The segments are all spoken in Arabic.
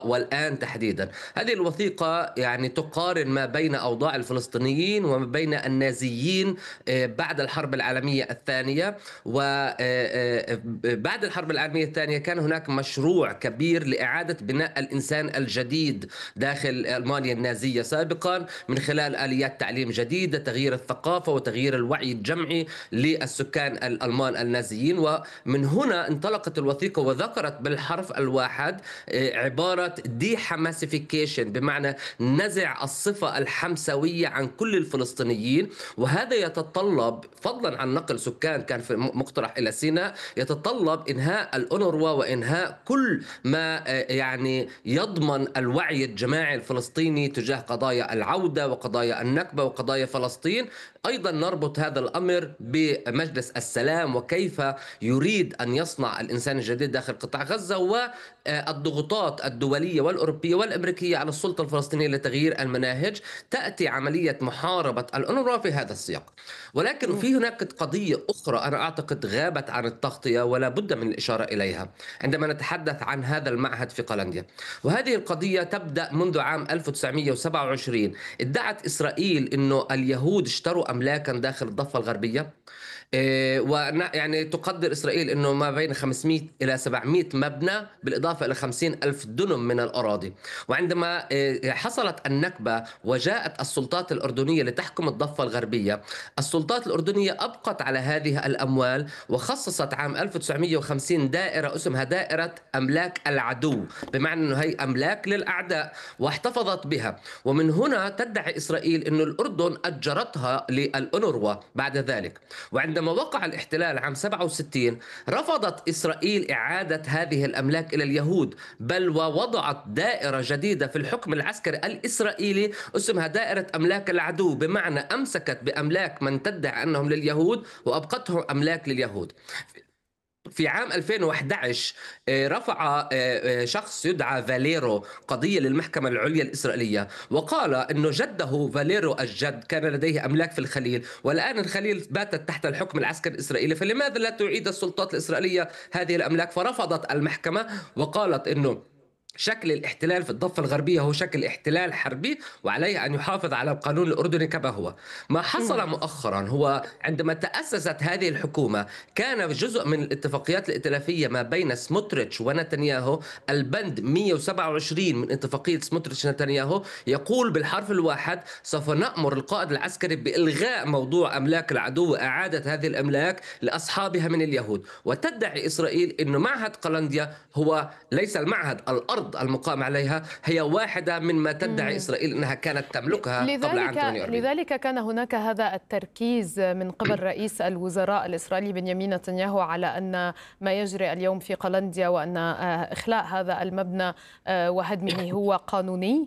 والآن تحديدا. هذه الوثيقة يعني تقارن ما بين أوضاع الفلسطينيين وما بين النازيين بعد الحرب العالمية الثانية. وبعد الحرب العالمية الثانية كان هناك مشروع كبير لإعادة بناء الإنسان الجديد داخل ألمانيا النازية سابقا، من خلال آليات تعليم جديدة، تغيير الثقافة وتغيير الوعي الجمعي للسكان الألمان النازيين. ومن هنا انطلقت الوثيقة وذكرت بالحرف الواحد عبارة دي حماسيفيكيشن، بمعنى نزع الصفة الحمسوية عن كل الفلسطينيين. وهذا يتطلب، فضلا عن نقل سكان كان في مقترح إلى سيناء، يتطلب إنهاء الأونروا وإنهاء كل ما يعني يضمن الوعي الجماعي الفلسطيني تجاه قضايا العودة وقضايا النكبة وقضايا فلسطين. أيضا نربط هذا الأمر بمجلس السلام وكيف يريد أن يصنع الإنسان الجديد داخل قطاع غزة، والضغوطات الدولية والأوروبية والأمريكية على السلطة الفلسطينية لتغيير المناهج. تأتي عملية محاربة الأونروا في هذا السياق. ولكن مم. في هناك قضية أخرى أنا أعتقد غابت عن التغطية ولا بد من الإشارة إليها عندما نتحدث عن هذا المعهد في قلنديا. وهذه القضية تبدأ منذ عام 1927. ادعت إسرائيل أنه اليهود اشتروا أملاكا داخل الضفة الغربية، يعني تقدر إسرائيل أنه ما بين 500 إلى 700 مبنى، بالإضافة إلى 50 ألف دنم من الأراضي. وعندما حصلت النكبة وجاءت السلطات الأردنية لتحكم الضفة الغربية، السلطات الأردنية أبقت على هذه الأموال وخصصت عام 1950 دائرة اسمها دائرة أملاك العدو، بمعنى أنه هي أملاك للأعداء، واحتفظت بها. ومن هنا تدعي إسرائيل أن الأردن أجرتها للأونروا بعد ذلك. وعندما وقع الاحتلال عام 67 رفضت إسرائيل إعادة هذه الأملاك إلى اليهود، بل ووضعت دائرة جديدة في الحكم العسكري الإسرائيلي اسمها دائرة أملاك العدو، بمعنى أمسكت بأملاك من تدعي أنهم لليهود وأبقتهم أملاك لليهود. في عام 2011 رفع شخص يدعى فاليرو قضية للمحكمة العليا الإسرائيلية، وقال أنه جده فاليرو الجد كان لديه أملاك في الخليل، والآن الخليل باتت تحت الحكم العسكري الإسرائيلي، فلماذا لا تعيد السلطات الإسرائيلية هذه الأملاك؟ فرفضت المحكمة وقالت أنه شكل الاحتلال في الضفة الغربية هو شكل احتلال حربي، وعليه أن يحافظ على القانون الأردني كما هو. ما حصل مم. مؤخرا هو عندما تأسست هذه الحكومة كان جزء من الاتفاقيات الائتلافية ما بين سموتريتش ونتنياهو، البند 127 من اتفاقية سموتريتش نتنياهو يقول بالحرف الواحد: سوف نأمر القائد العسكري بإلغاء موضوع أملاك العدو وإعادة هذه الأملاك لأصحابها من اليهود. وتدعي إسرائيل أن معهد قلنديا هو ليس المعهد، الأرض المقام عليها هي واحدة مما تدعي مم. إسرائيل أنها كانت تملكها قبل عام لذلك 48. لذلك كان هناك هذا التركيز من قبل رئيس الوزراء الإسرائيلي بنيامين نتنياهو على أن ما يجري اليوم في قلنديا وأن إخلاء هذا المبنى وهدمه هو قانوني.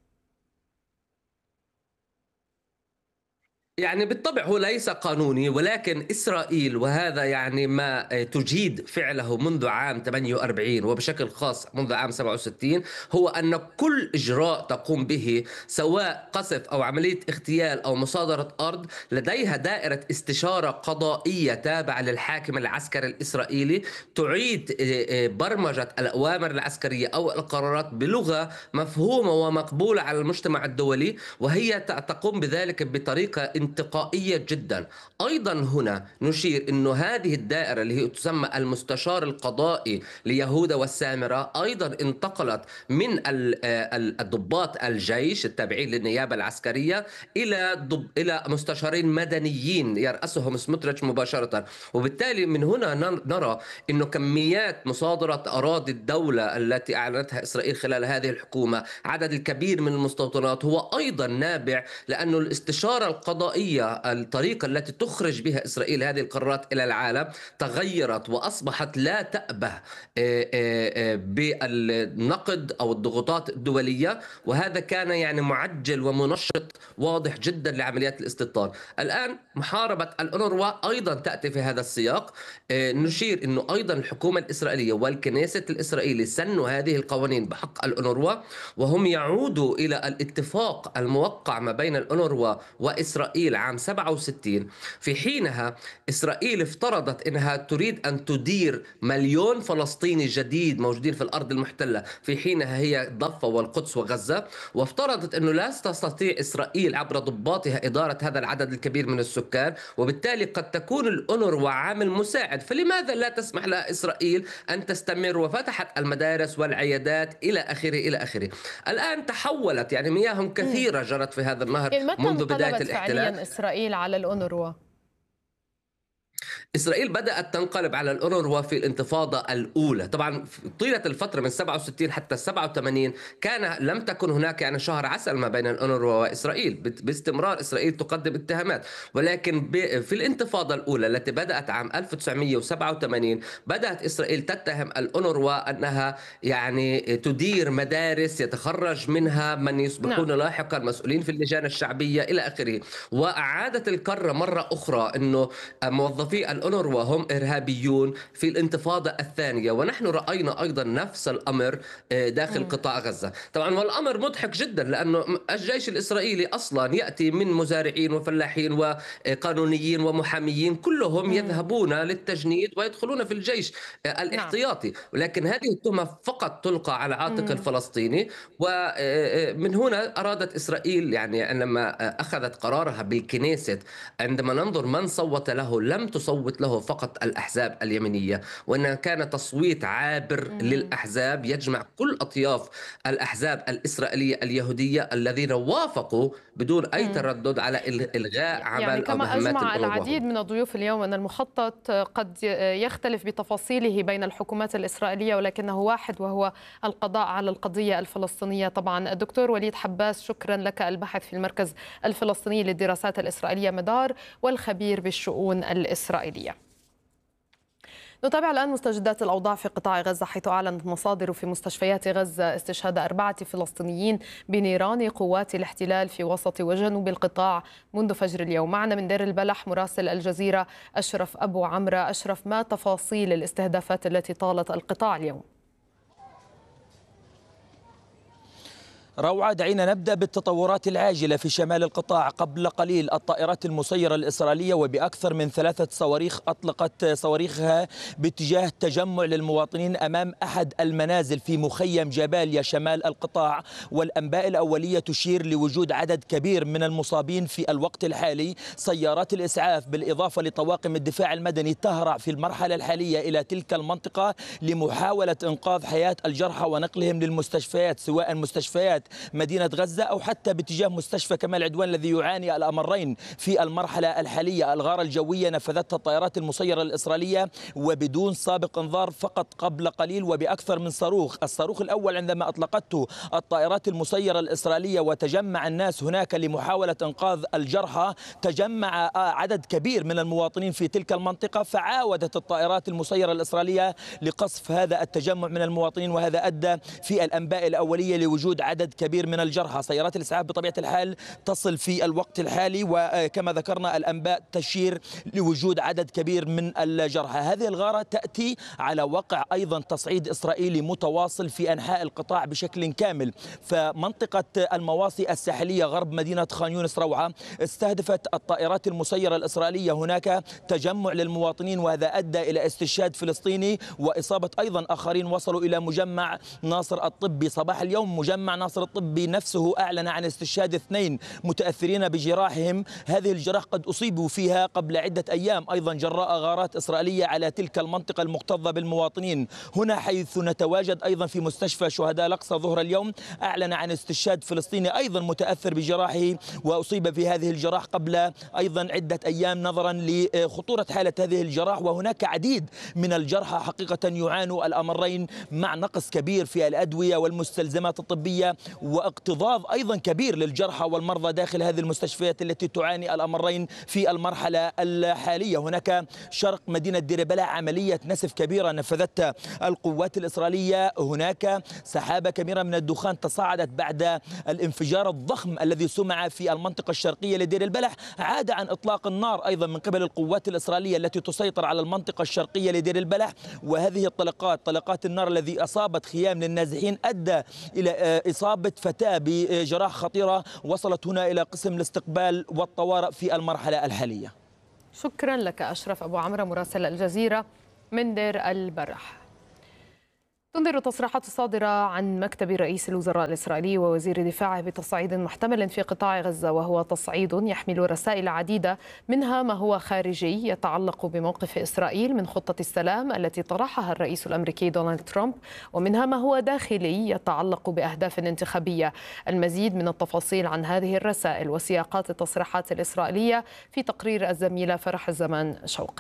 يعني بالطبع هو ليس قانوني، ولكن إسرائيل، وهذا يعني ما تجيد فعله منذ عام 48 وبشكل خاص منذ عام 67، هو أن كل إجراء تقوم به سواء قصف أو عملية اغتيال أو مصادرة أرض لديها دائرة استشارة قضائية تابعة للحاكم العسكري الإسرائيلي، تعيد برمجة الأوامر العسكرية أو القرارات بلغة مفهومة ومقبولة على المجتمع الدولي، وهي تقوم بذلك بطريقة انتقائية جدا. أيضا هنا نشير أن هذه الدائرة اللي هي تسمى المستشار القضائي ليهوذا والسامرة أيضا انتقلت من الضباط الجيش التابعين للنيابة العسكرية إلى مستشارين مدنيين يرأسهم سموتريتش مباشرة. وبالتالي من هنا نرى أنه كميات مصادرة أراضي الدولة التي أعلنتها إسرائيل خلال هذه الحكومة، عدد الكبير من المستوطنات، هو أيضا نابع لأن الاستشارة القضائية، الطريقة التي تخرج بها إسرائيل هذه القرارات إلى العالم، تغيرت وأصبحت لا تأبه بالنقد أو الضغوطات الدولية. وهذا كان يعني معجل ومنشط واضح جدا لعمليات الاستيطان. الآن محاربة الأونروا أيضا تأتي في هذا السياق. نشير أنه أيضا الحكومة الإسرائيلية والكنيسة الإسرائيلي سنوا هذه القوانين بحق الأونروا، وهم يعودوا إلى الاتفاق الموقع ما بين الأونروا وإسرائيل إسرائيل عام 67. في حينها إسرائيل افترضت أنها تريد أن تدير مليون فلسطيني جديد موجودين في الأرض المحتلة، في حينها هي الضفة والقدس وغزة، وافترضت أنه لا تستطيع إسرائيل عبر ضباطها إدارة هذا العدد الكبير من السكان، وبالتالي قد تكون الأونروا عامل مساعد. فلماذا لا تسمح لها إسرائيل أن تستمر؟ وفتحت المدارس والعيادات إلى آخره إلى آخره. الآن تحولت، يعني مياه كثيرة جرت في هذا النهر يعني متى منذ بداية انقلبت الاحتلال. فعليا إسرائيل على الأونروا؟ إسرائيل بدأت تنقلب على الأونروا في الانتفاضة الأولى. طبعا طيلة الفترة من 67 حتى 87 لم تكن هناك يعني شهر عسل ما بين الأونروا وإسرائيل، باستمرار إسرائيل تقدم اتهامات. ولكن في الانتفاضة الأولى التي بدأت عام 1987 بدأت إسرائيل تتهم الأونروا أنها يعني تدير مدارس يتخرج منها من يصبحون نعم. لاحقا مسؤولين في اللجان الشعبية إلى آخره. وأعادت الكرة مرة أخرى أنه موظفي الأونروا هم إرهابيون في الانتفاضة الثانية. ونحن رأينا أيضا نفس الأمر داخل قطاع غزة. طبعا والأمر مضحك جدا، لأنه الجيش الإسرائيلي أصلا يأتي من مزارعين وفلاحين وقانونيين ومحاميين، كلهم يذهبون للتجنيد ويدخلون في الجيش نعم. الاحتياطي. ولكن هذه التهمة فقط تلقى على عاتق الفلسطيني. ومن هنا أرادت إسرائيل، يعني عندما أخذت قرارها بالكنيست، عندما ننظر من صوت له، لم تصوت له فقط الأحزاب اليمينية، وإنها كان تصويت عابر للأحزاب يجمع كل أطياف الأحزاب الإسرائيلية اليهودية الذين وافقوا بدون أي تردد على إلغاء يعني عمل أو كما مهمات أجمع الأونروا. العديد من الضيوف اليوم أن المخطط قد يختلف بتفاصيله بين الحكومات الإسرائيلية، ولكنه واحد، وهو القضاء على القضية الفلسطينية. طبعا الدكتور وليد حباس، شكرا لك، الباحث في المركز الفلسطيني للدراسات الإسرائيلية مدار والخبير بالشؤون الإسرائيلية. نتابع الآن مستجدات الأوضاع في قطاع غزة، حيث أعلنت مصادر في مستشفيات غزة استشهاد 4 فلسطينيين بنيران قوات الاحتلال في وسط وجنوب القطاع منذ فجر اليوم. معنا من دير البلح مراسل الجزيرة أشرف أبو عمرو. أشرف، ما تفاصيل الاستهدافات التي طالت القطاع اليوم؟ روعة، دعينا نبدأ بالتطورات العاجلة في شمال القطاع. قبل قليل الطائرات المسيرة الإسرائيلية وبأكثر من 3 صواريخ أطلقت صواريخها باتجاه تجمع للمواطنين أمام أحد المنازل في مخيم جباليا شمال القطاع. والأنباء الأولية تشير لوجود عدد كبير من المصابين في الوقت الحالي. سيارات الإسعاف بالإضافة لطواقم الدفاع المدني تهرع في المرحلة الحالية إلى تلك المنطقة لمحاولة إنقاذ حياة الجرحى ونقلهم للمستشفيات، سواء مستشفيات مدينة غزة أو حتى باتجاه مستشفى كمال عدوان الذي يعاني الأمرين في المرحلة الحالية. الغارة الجوية نفذتها الطائرات المسيرة الإسرائيلية وبدون سابق انذار فقط قبل قليل وبأكثر من صاروخ. الصاروخ الأول عندما أطلقته الطائرات المسيرة الإسرائيلية وتجمع الناس هناك لمحاولة إنقاذ الجرحى، تجمع عدد كبير من المواطنين في تلك المنطقة، فعاودت الطائرات المسيرة الإسرائيلية لقصف هذا التجمع من المواطنين، وهذا أدى في الأنباء الأولية لوجود عدد كبير من الجرحى. سيارات الإسعاف بطبيعة الحال تصل في الوقت الحالي، وكما ذكرنا الأنباء تشير لوجود عدد كبير من الجرحى. هذه الغارة تأتي على وقع أيضا تصعيد إسرائيلي متواصل في أنحاء القطاع بشكل كامل. فمنطقة المواصي الساحلية غرب مدينة خان يونس روعة استهدفت الطائرات المسيرة الإسرائيلية هناك تجمع للمواطنين، وهذا أدى إلى استشهاد فلسطيني وإصابة أيضا آخرين وصلوا إلى مجمع ناصر الطبي صباح اليوم. مجمع ناصر الطبي نفسه أعلن عن استشهاد 2 متأثرين بجراحهم. هذه الجراح قد أصيبوا فيها قبل عدة أيام أيضا جراء غارات إسرائيلية على تلك المنطقة المكتظة بالمواطنين. هنا حيث نتواجد أيضا في مستشفى شهداء الأقصى ظهر اليوم أعلن عن استشهاد فلسطيني أيضا متأثر بجراحه وأصيب في هذه الجراح قبل أيضا عدة أيام نظرا لخطورة حالة هذه الجراح. وهناك عديد من الجرحى حقيقة يعانوا الأمرين مع نقص كبير في الأدوية والمستلزمات الطبية واكتظاظ أيضا كبير للجرحى والمرضى داخل هذه المستشفيات التي تعاني الأمرين في المرحلة الحالية. هناك شرق مدينة دير البلح عملية نسف كبيرة نفذتها القوات الإسرائيلية. هناك سحابة كبيرة من الدخان تصاعدت بعد الانفجار الضخم الذي سمع في المنطقة الشرقية لدير البلح. عاد عن إطلاق النار أيضا من قبل القوات الإسرائيلية التي تسيطر على المنطقة الشرقية لدير البلح. وهذه طلقات النار الذي أصابت خيام للنازحين أدى إلى إصابة إصابة فتاة بجراح خطيرة وصلت هنا إلى قسم الاستقبال والطوارئ في المرحلة الحالية. شكرا لك أشرف أبو عمرو مراسل الجزيرة من دير البرح. تنذر التصريحات الصادرة عن مكتب رئيس الوزراء الإسرائيلي ووزير دفاعه بتصعيد محتمل في قطاع غزة، وهو تصعيد يحمل رسائل عديدة، منها ما هو خارجي يتعلق بموقف إسرائيل من خطة السلام التي طرحها الرئيس الأمريكي دونالد ترامب، ومنها ما هو داخلي يتعلق بأهداف انتخابية. المزيد من التفاصيل عن هذه الرسائل وسياقات التصريحات الإسرائيلية في تقرير الزميلة فرح الزمان شوقي.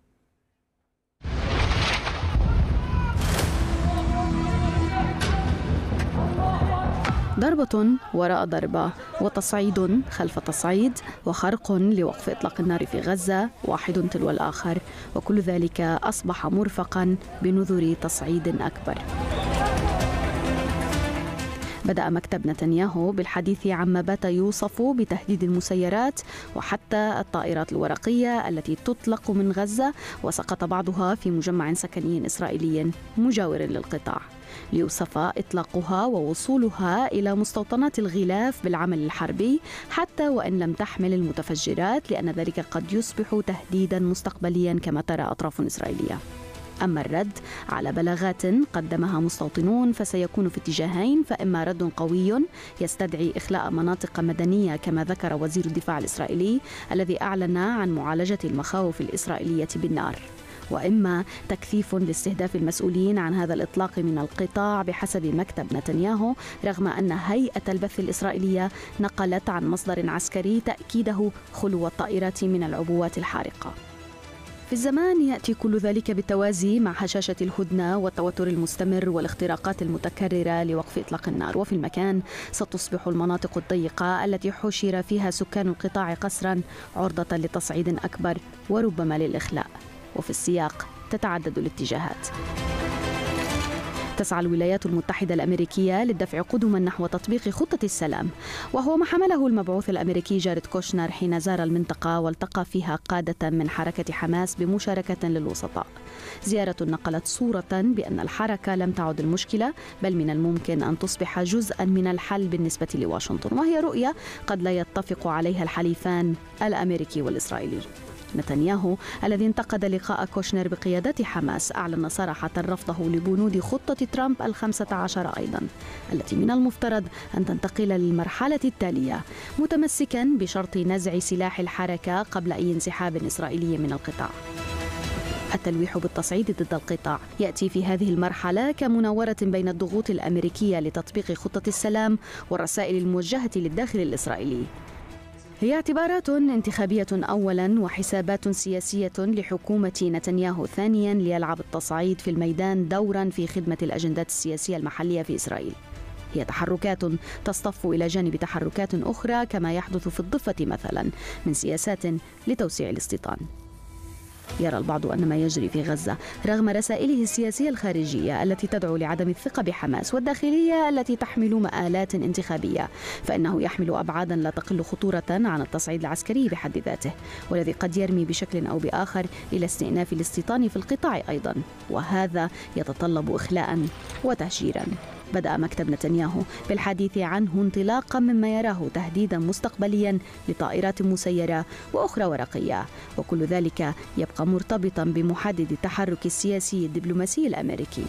ضربة وراء ضربة وتصعيد خلف تصعيد وخرق لوقف إطلاق النار في غزة، واحد تلو الآخر، وكل ذلك أصبح مرفقا بنذر تصعيد أكبر. بدأ مكتب نتنياهو بالحديث عما بات يوصف بتهديد المسيرات وحتى الطائرات الورقية التي تطلق من غزة، وسقط بعضها في مجمع سكني إسرائيلي مجاور للقطاع، ليوصف إطلاقها ووصولها إلى مستوطنات الغلاف بالعمل الحربي حتى وإن لم تحمل المتفجرات، لأن ذلك قد يصبح تهديدا مستقبليا كما ترى أطراف إسرائيلية. أما الرد على بلاغات قدمها مستوطنون فسيكون في اتجاهين، فإما رد قوي يستدعي إخلاء مناطق مدنية كما ذكر وزير الدفاع الإسرائيلي الذي أعلن عن معالجة المخاوف الإسرائيلية بالنار، وإما تكثيف لاستهداف المسؤولين عن هذا الإطلاق من القطاع بحسب مكتب نتنياهو، رغم أن هيئة البث الإسرائيلية نقلت عن مصدر عسكري تأكيده خلو الطائرات من العبوات الحارقة. في الزمان يأتي كل ذلك بالتوازي مع هشاشة الهدنة والتوتر المستمر والاختراقات المتكررة لوقف إطلاق النار، وفي المكان ستصبح المناطق الضيقة التي حشر فيها سكان القطاع قسرا عرضة لتصعيد أكبر وربما للإخلاء، وفي السياق تتعدد الاتجاهات. تسعى الولايات المتحدة الأمريكية للدفع قدما نحو تطبيق خطة السلام، وهو ما حمله المبعوث الأمريكي جاريد كوشنر حين زار المنطقة والتقى فيها قادة من حركة حماس بمشاركة للوسطاء. زيارة نقلت صورة بأن الحركة لم تعد المشكلة، بل من الممكن أن تصبح جزءا من الحل بالنسبة لواشنطن، وهي رؤية قد لا يتفق عليها الحليفان الأمريكي والإسرائيلي. نتنياهو الذي انتقد لقاء كوشنر بقيادة حماس أعلن صراحة رفضه لبنود خطة ترامب ال15 أيضا، التي من المفترض أن تنتقل للمرحلة التالية، متمسكا بشرط نزع سلاح الحركة قبل أي انسحاب إسرائيلي من القطاع. التلويح بالتصعيد ضد القطاع يأتي في هذه المرحلة كمناورة بين الضغوط الأمريكية لتطبيق خطة السلام والرسائل الموجهة للداخل الإسرائيلي. هي اعتبارات انتخابية أولا وحسابات سياسية لحكومة نتنياهو ثانيا، ليلعب التصعيد في الميدان دورا في خدمة الأجندات السياسية المحلية في إسرائيل. هي تحركات تصطف إلى جانب تحركات أخرى كما يحدث في الضفة مثلا من سياسات لتوسيع الاستيطان. يرى البعض أن ما يجري في غزة رغم رسائله السياسية الخارجية التي تدعو لعدم الثقة بحماس والداخلية التي تحمل مآلات انتخابية، فإنه يحمل أبعادا لا تقل خطورة عن التصعيد العسكري بحد ذاته، والذي قد يرمي بشكل أو بآخر إلى استئناف الاستيطان في القطاع أيضا، وهذا يتطلب إخلاء وتهجيرا. بدأ مكتب نتنياهو بالحديث عنه انطلاقا مما يراه تهديدا مستقبليا لطائرات مسيرة وأخرى ورقية، وكل ذلك يبقى مرتبطا بمحدد التحرك السياسي الدبلوماسي الأمريكي.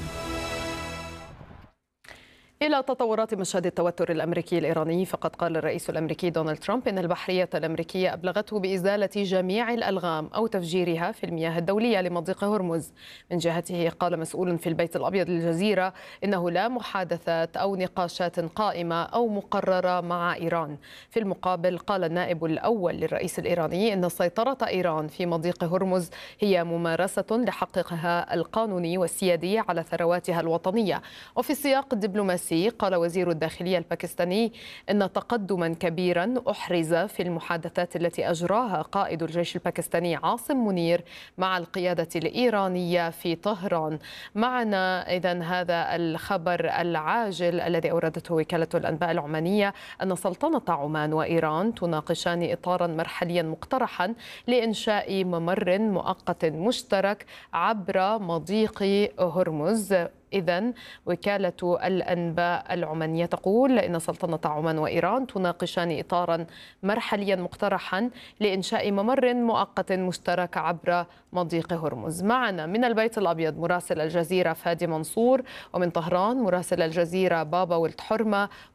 إلى تطورات مشهد التوتر الأمريكي الإيراني، فقد قال الرئيس الأمريكي دونالد ترامب إن البحرية الأمريكية أبلغته بإزالة جميع الألغام أو تفجيرها في المياه الدولية لمضيق هرمز. من جهته قال مسؤول في البيت الأبيض للجزيرة إنه لا محادثات أو نقاشات قائمة أو مقررة مع إيران. في المقابل قال النائب الأول للرئيس الإيراني إن سيطرة إيران في مضيق هرمز هي ممارسة لحقها القانوني والسيادي على ثرواتها الوطنية. وفي السياق الدبلوماسي قال وزير الداخلية الباكستاني إن تقدما كبيرا أحرز في المحادثات التي أجراها قائد الجيش الباكستاني عاصم منير مع القيادة الإيرانية في طهران. معنا إذن هذا الخبر العاجل الذي أوردته وكالة الأنباء العمانية أن سلطنة عمان وإيران تناقشان إطارا مرحليا مقترحا لإنشاء ممر مؤقت مشترك عبر مضيق هرمز إذن وكالة الأنباء العمانية تقول إن سلطنة عمان وإيران تناقشان إطارا مرحليا مقترحا لإنشاء ممر مؤقت مشترك عبر مضيق هرمز. معنا من البيت الأبيض مراسل الجزيرة فادي منصور، ومن طهران مراسل الجزيرة بابا ولد حرمة،